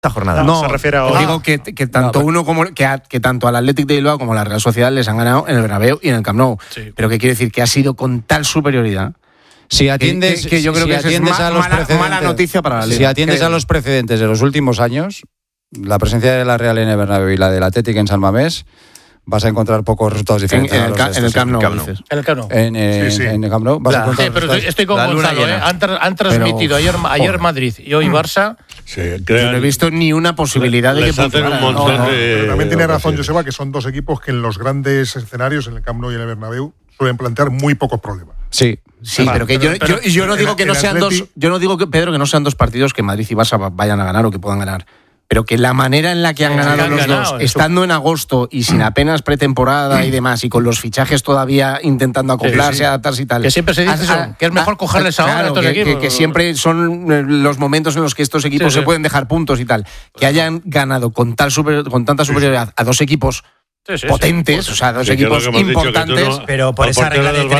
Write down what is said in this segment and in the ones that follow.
esta jornada. No, se refiere a... Digo que tanto uno como que tanto al Athletic de Bilbao como a la Real Sociedad les han ganado en el Bernabéu y en el Camp Nou. Sí. Pero que quiere decir que ha sido con tal superioridad. Si atiendes, que yo creo que es mala noticia para la Liga. Si atiendes a los precedentes de los últimos años, la presencia de la Real en el Bernabéu y la del Athletic en San Mamés, vas a encontrar pocos resultados diferentes. En el Camp Nou. En el Camp Nou. En el Camp Nou vas a encontrar. Sí, pero estoy con Gonzalo. Han transmitido ayer Madrid y hoy Barça. Sí, yo no he visto ni una posibilidad de que funcionara. Pero también tiene razón Joseba, que son dos equipos que en los grandes escenarios, en el Camp Nou y en el Bernabéu, suelen plantear muy pocos problemas. Sí, pero que yo no digo que no sean dos. Yo no digo que, Pedro, que no sean dos partidos que Madrid y Barça vayan a ganar o que puedan ganar. Pero que la manera en la que han ganado los dos, estando en agosto y sin apenas pretemporada y demás, y con los fichajes todavía intentando acoplarse, adaptarse y tal. Que siempre se dice eso, que es mejor cogerles ahora a estos equipos. Que siempre son los momentos en los que estos equipos se pueden dejar puntos y tal. Que hayan ganado con tanta superioridad a dos equipos potentes, o sea, dos equipos importantes. Pero por esa regla de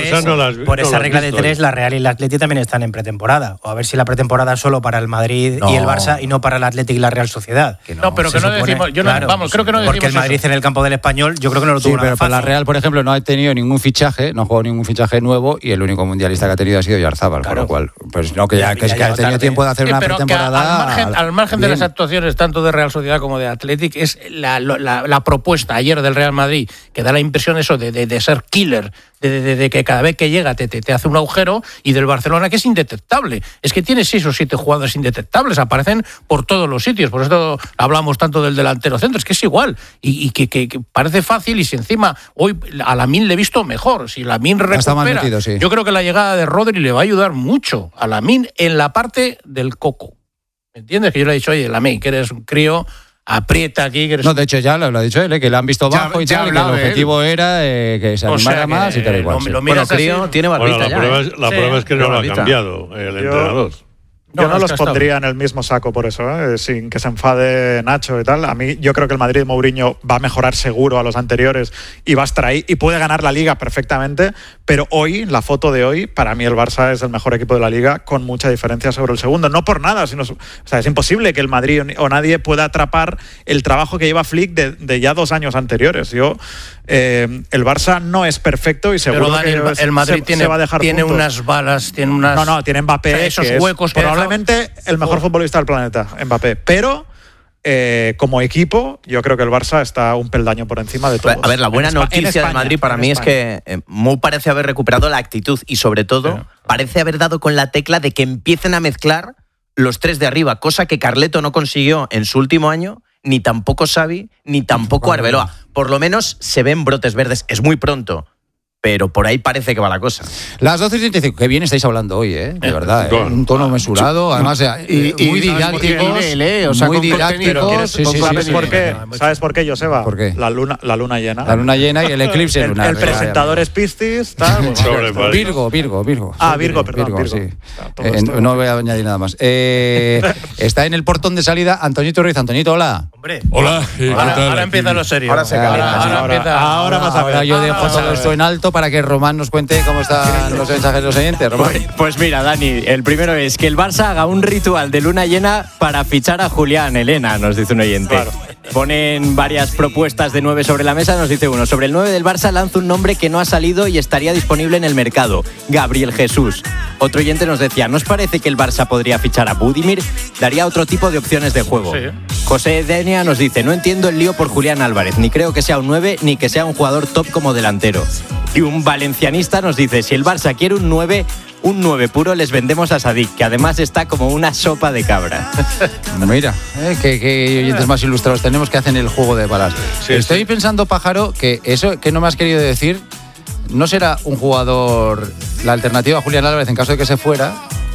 tres, la Real y el Atleti también están en pretemporada. O a ver si la pretemporada es solo para el Madrid y el Barça y no para el Atleti y la Real Sociedad. Pero que no decimos. Creo que no decimos. Porque el Madrid en el campo del Español, yo creo que no lo tuvo nada pero fácil. la Real, por ejemplo, no ha tenido ningún fichaje, no ha jugado ningún fichaje nuevo y el único mundialista que ha tenido ha sido Yarzábal, con lo cual, pues no, que ha tenido tiempo de hacer una pretemporada. Al margen de las actuaciones tanto de Real Sociedad como de Athletic, es la propuesta ayer del Real Madrid, que da la impresión eso de ser killer, de que cada vez que llega te hace un agujero, y del Barcelona, que es indetectable. Es que tiene 6 o 7 jugadores indetectables, aparecen por todos los sitios. Por eso hablamos tanto del delantero centro, es que es igual. Y que parece fácil, y si encima hoy a Lamine le he visto mejor, si Lamine recupera, yo creo que la llegada de Rodri le va a ayudar mucho a Lamine en la parte del coco. ¿Me entiendes? Que yo le he dicho, oye, Lamine, que eres un crío, aprieta aquí. Que eres... No, de hecho ya lo ha dicho él, que le han visto bajo y tal, que el objetivo era que se animara más y tal y cual. Bueno, crío tiene barbita ya. La prueba es que no lo ha cambiado el entrenador. Yo no los pondría en el mismo saco por eso, sin que se enfade Nacho y tal. A mí, yo creo que el Madrid de Mourinho va a mejorar seguro a los anteriores y va a estar ahí y puede ganar la Liga perfectamente, pero hoy, la foto de hoy, para mí el Barça es el mejor equipo de la Liga con mucha diferencia sobre el segundo. No por nada, sino, o sea, es imposible que el Madrid o nadie pueda atrapar el trabajo que lleva Flick de ya 2 años anteriores. El Barça no es perfecto y seguro que el Madrid se va a dejar tiene puntos. unas balas, tiene unas... No, tiene Mbappé, esos que huecos, probablemente el mejor futbolista del planeta, Mbappé, pero como equipo yo creo que el Barça está un peldaño por encima de todos. A ver, la buena noticia de Madrid para mí es que Mou parece haber recuperado la actitud y sobre todo parece haber dado con la tecla de que empiecen a mezclar los 3 de arriba, cosa que Carleto no consiguió en su último año, ni tampoco Xavi, ni tampoco Arbeloa. Por lo menos se ven brotes verdes, es muy pronto, pero por ahí parece que va la cosa. Las 12:35, qué bien estáis hablando hoy, de verdad, un tono mesurado, además muy didáctico, muy didáctico. ¿Sabes por qué, Joseba? ¿Por qué? La luna llena. La luna llena y el eclipse lunar. El presentador es Piscis, tal. Virgo. Virgo, perdón. Sí. No voy a añadir nada más. Está en el portón de salida Antoñito Ruiz. Antoñito, hola. Hombre. Hola. Ahora empieza lo serio. Ahora se calienta. Ahora vas a ver. Ahora yo dejo todo esto en alto para que Román nos cuente cómo están los mensajes de los oyentes. Román. Pues mira, Dani, el primero es que el Barça haga un ritual de luna llena para fichar a Julián Elena, nos dice un oyente. Claro. Ponen varias propuestas de 9 sobre la mesa, nos dice uno. Sobre el 9 del Barça lanza un nombre que no ha salido y estaría disponible en el mercado, Gabriel Jesús. Otro oyente nos decía, ¿no os parece que el Barça podría fichar a Budimir? Daría otro tipo de opciones de juego. Sí. José Denia nos dice, no entiendo el lío por Julián Álvarez, ni creo que sea un 9, ni que sea un jugador top como delantero. Y un valencianista nos dice, si el Barça quiere un 9 puro les vendemos a Sadik, que además está como una sopa de cabra. Mira, que oyentes más ilustrados tenemos que hacen el juego de balas. Estoy pensando, Pájaro, que eso que no me has querido decir, ¿no será un jugador, la alternativa a Julián Álvarez en caso de que se fuera?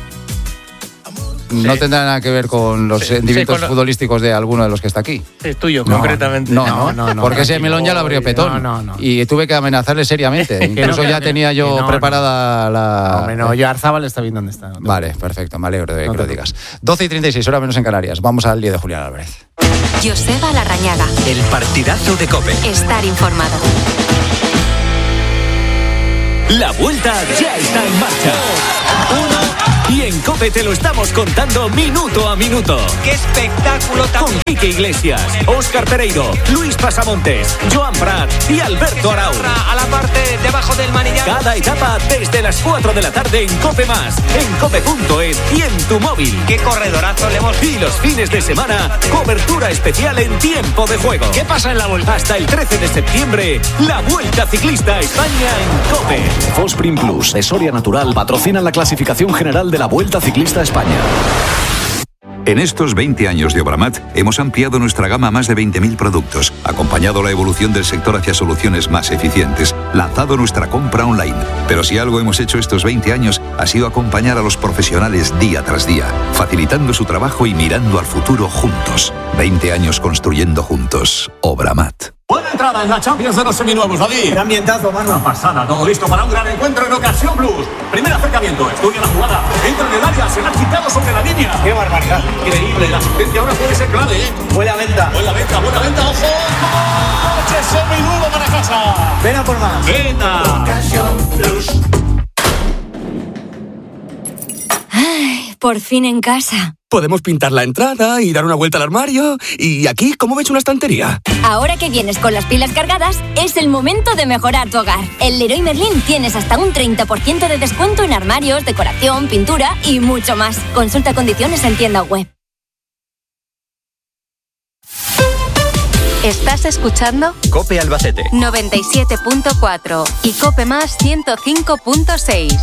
No tendrá nada que ver con los sentimientos futbolísticos de alguno de los que está aquí. Es tuyo, concretamente. No, porque ese melón ya lo abrió Petón. No. Y tuve que amenazarle seriamente. Incluso ya tenía yo preparada la... Hombre, no, yo Arzábal está bien donde está. Vale, perfecto, me alegro de que lo digas. 12:36, hora menos en Canarias. Vamos al lío de Julián Álvarez. Joseba Larrañaga. El partidazo de COPE. Estar informado. La vuelta ya está en marcha. Y en COPE te lo estamos contando minuto a minuto. ¡Qué espectáculo tan... Con Quique Iglesias, Óscar Pereiro, Luis Pasamontes, Joan Prat y Alberto Arau. A la parte debajo del manillar. Cada etapa desde las 4 de la tarde en COPE+, en cope.es y en tu móvil. ¡Qué corredorazo le hemos... Y los fines de semana, cobertura especial en tiempo de juego. ¿Qué pasa en la Vuelta? Hasta el 13 de septiembre, la Vuelta Ciclista a España en COPE. Fosprin Plus de Soria Natural patrocinan la clasificación general de la Vuelta Ciclista a España. En estos 20 años de Obramat hemos ampliado nuestra gama a más de 20.000 productos, acompañado la evolución del sector hacia soluciones más eficientes, lanzado nuestra compra online. Pero si algo hemos hecho estos 20 años ha sido acompañar a los profesionales día tras día, facilitando su trabajo y mirando al futuro juntos. 20 años construyendo juntos. Obramat. Buena entrada en la Champions de los seminuevos, David. Qué ambientazo, mano. Una pasada, todo listo para un gran encuentro en Ocasión Plus. Primer acercamiento, estudia la jugada, entra en el área, se la ha quitado sobre la línea. Qué barbaridad. Increíble, la asistencia ahora puede ser clave, ¿eh? Buena venta, ojo. ¡Coche seminuevo para casa! Ven a por más. Venga. Ocasión Plus. Ay, por fin en casa. Podemos pintar la entrada y dar una vuelta al armario. ¿Y aquí cómo ves una estantería? Ahora que vienes con las pilas cargadas, es el momento de mejorar tu hogar. En Leroy Merlin tienes hasta un 30% de descuento en armarios, decoración, pintura y mucho más. Consulta condiciones en tienda web. ¿Estás escuchando? COPE Albacete 97.4 y COPE Más 105.6.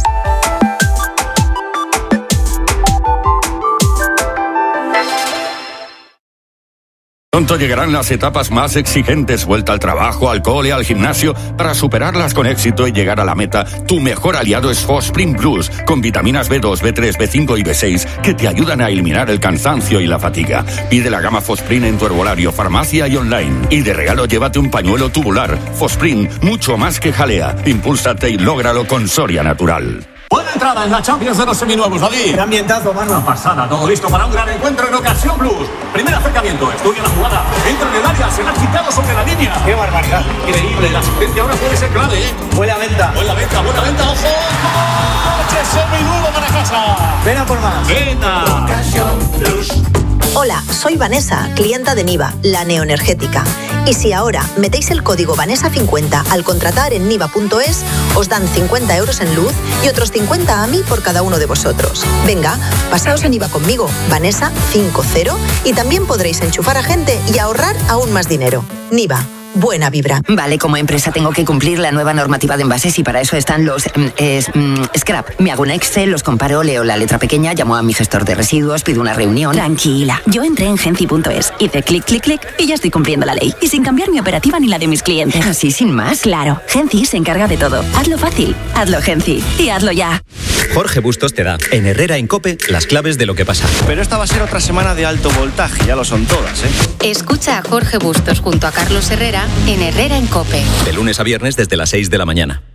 Pronto llegarán las etapas más exigentes, vuelta al trabajo, al cole, al gimnasio. Para superarlas con éxito y llegar a la meta, tu mejor aliado es Fosprin Plus, con vitaminas B2, B3, B5 y B6 que te ayudan a eliminar el cansancio y la fatiga. Pide la gama Fosprin en tu herbolario, farmacia y online. Y de regalo llévate un pañuelo tubular. Fosprin, mucho más que jalea. Impúlsate y lógralo con Soria Natural. Buena entrada en la Champions de los seminuevos, David. Qué ambientazo, mano. Una pasada, todo listo para un gran encuentro en Ocasión Plus. Primer acercamiento, estudia la jugada, entra en el área, se la ha quitado sobre la línea. Qué barbaridad. Increíble, la asistencia ahora puede ser clave, ¿eh? Buena venta, ojo. ¡Coche seminuevo para casa! Ven a por más. Venga. Ocasión Plus. Hola, soy Vanessa, clienta de Niva, la neoenergética. Y si ahora metéis el código Vanessa50 al contratar en niva.es, os dan 50 euros en luz y otros 50 a mí por cada uno de vosotros. Venga, pasaos a Niva conmigo, Vanessa50, y también podréis enchufar a gente y ahorrar aún más dinero. Niva. Buena vibra. Vale, como empresa tengo que cumplir la nueva normativa de envases y para eso están los scrap. Me hago un Excel, los comparo, leo la letra pequeña, llamo a mi gestor de residuos, pido una reunión. Tranquila, yo entré en Genci.es, hice clic, clic, clic y ya estoy cumpliendo la ley. Y sin cambiar mi operativa ni la de mis clientes. ¿Así sin más? Claro, Genci se encarga de todo. Hazlo fácil, hazlo Genci y hazlo ya. Jorge Bustos te da, en Herrera en COPE, las claves de lo que pasa. Pero esta va a ser otra semana de alto voltaje, ya lo son todas, ¿eh? Escucha a Jorge Bustos junto a Carlos Herrera en Herrera en COPE. De lunes a viernes desde las 6 de la mañana.